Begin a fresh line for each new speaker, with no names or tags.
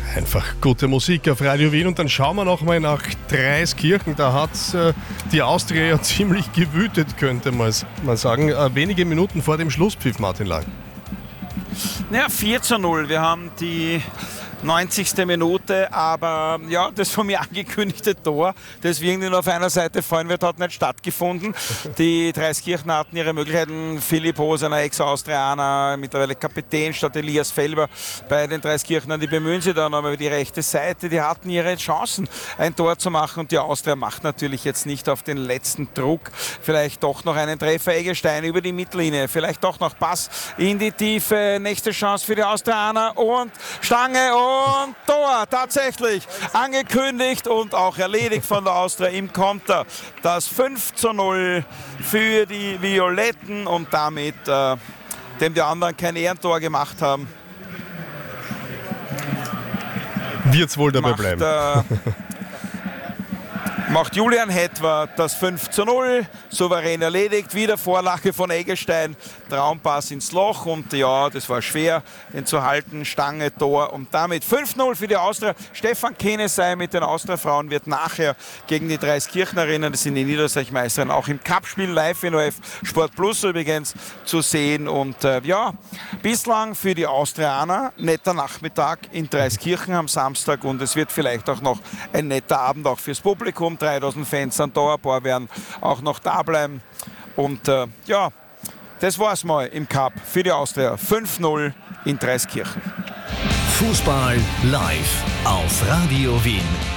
Einfach gute Musik auf Radio Wien und dann schauen wir noch mal nach Dreiskirchen. Da hat die Austria ja ziemlich gewütet, könnte man sagen. Wenige Minuten vor dem Schlusspfiff, Martin Lang.
Ja, 4:0. Wir haben die 90. Minute, aber ja, das von mir angekündigte Tor, das irgendwie nur auf einer Seite fallen wird, hat nicht stattgefunden. Die Dreiskirchen hatten ihre Möglichkeiten. Philipp Hoser, ein Ex-Austrianer, mittlerweile Kapitän statt Elias Felber bei den Dreiskirchnern, die bemühen sich dann aber über die rechte Seite. Die hatten ihre Chancen, ein Tor zu machen und die Austria macht natürlich jetzt nicht auf den letzten Druck. Vielleicht doch noch einen Treffer Eggestein über die Mittellinie, vielleicht doch noch Pass in die Tiefe. Nächste Chance für die Austrianer und Stange und Tor, tatsächlich angekündigt und auch erledigt von der Austria im Konter. Das 5:0 für die Violetten und damit, dem die anderen kein Ehrentor gemacht haben,
wird's wohl dabei bleiben.
Macht Julian Hetwer das 5:0, souverän erledigt, wieder Vorlage von Eggestein, Traumpass ins Loch und ja, das war schwer, den zu halten, Stange, Tor und damit 5:0 für die Austria. Stefan Kenesey mit den Austria-Frauen wird nachher gegen die Dreiskirchnerinnen, das sind die Niederösterreich-Meisterinnen, auch im Cup-Spiel live in OF Sport Plus übrigens zu sehen und ja, bislang für die Austrianer netter Nachmittag in Dreiskirchen am Samstag und es wird vielleicht auch noch ein netter Abend auch fürs Publikum. 3000 Fans an Dauerbar werden auch noch da bleiben. Und ja, das war's mal im Cup für die Austria. 5:0 in Dreiskirchen.
Fußball live auf Radio Wien.